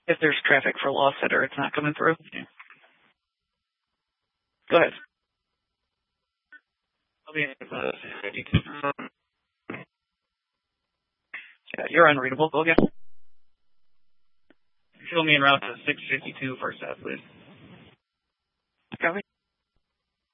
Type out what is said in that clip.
If there's traffic for loss hitter, it's not coming through. Yeah. Go ahead. Yeah, you're unreadable. Go again. Show me en route to 652 first half, please. Copy.